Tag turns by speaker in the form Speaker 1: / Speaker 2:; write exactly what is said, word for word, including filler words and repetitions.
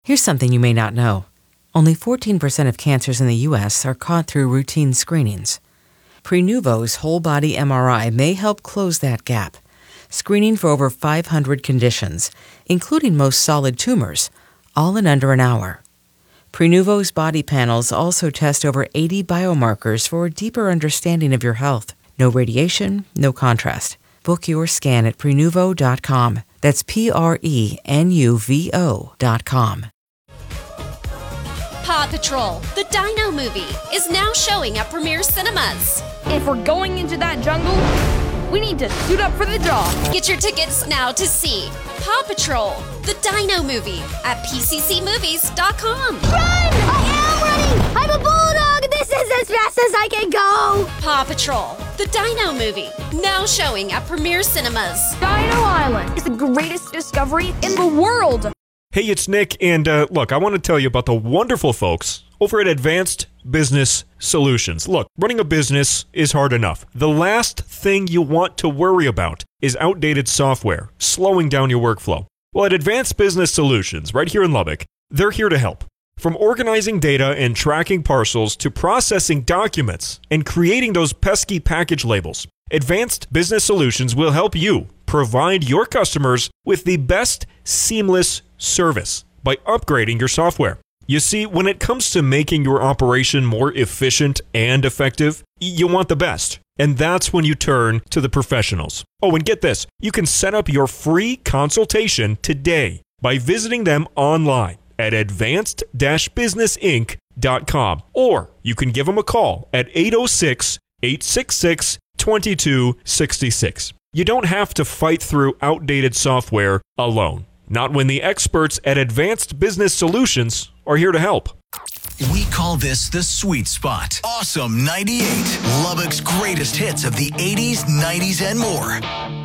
Speaker 1: Here's something you may not know. Only fourteen percent of cancers in the U S are caught through routine screenings. Prenuvo's whole-body M R I may help close that gap, screening for over five hundred conditions, including most solid tumors, all in under an hour. Prenuvo's body panels also test over eighty biomarkers for a deeper understanding of your health. No radiation, no contrast. Book your scan at Prenuvo dot com. That's P R E N U V O dot com.
Speaker 2: Paw Patrol, the Dino movie, is now showing at Premiere Cinemas.
Speaker 3: If we're going into that jungle, we need to suit up for the job.
Speaker 2: Get your tickets now to see Paw Patrol, the Dino movie, at P C C movies dot com.
Speaker 4: Run! I am running! I'm a bulldog! This is as fast as I can go!
Speaker 2: Paw Patrol, the Dino movie, now showing at Premiere Cinemas.
Speaker 3: Dino Island is the greatest discovery in the world.
Speaker 5: Hey, it's Nick, and uh, look, I want to tell you about the wonderful folks over at Advanced Business Solutions. Look, running a business is hard enough. The last thing you want to worry about is outdated software, slowing down your workflow. Well, at Advanced Business Solutions, right here in Lubbock, they're here to help. From organizing data and tracking parcels to processing documents and creating those pesky package labels, Advanced Business Solutions will help you provide your customers with the best seamless service by upgrading your software. You see, when it comes to making your operation more efficient and effective, you want the best. And that's when you turn to the professionals. Oh, and get this, you can set up your free consultation today by visiting them online at advanced business inc dot com. Or you can give them a call at eight oh six, eight six six, two two six six. You don't have to fight through outdated software alone. Not when the experts at Advanced Business Solutions are here to help.
Speaker 6: We call this the sweet spot. Awesome ninety-eight, Lubbock's greatest hits of the eighties, nineties, and more.